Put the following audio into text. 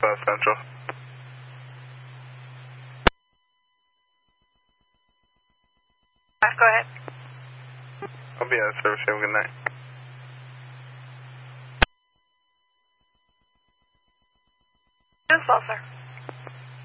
Central. Go ahead. I'll be out of service. Have a good night. As well, sir.